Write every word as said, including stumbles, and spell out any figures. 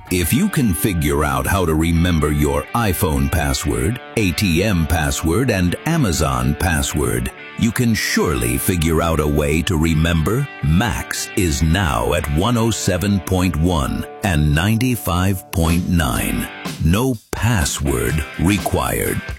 If you can figure out how to remember your iPhone password, A T M password, and Amazon password, you can surely figure out a way to remember Max is now at one oh seven point one and ninety-five point nine. No password required.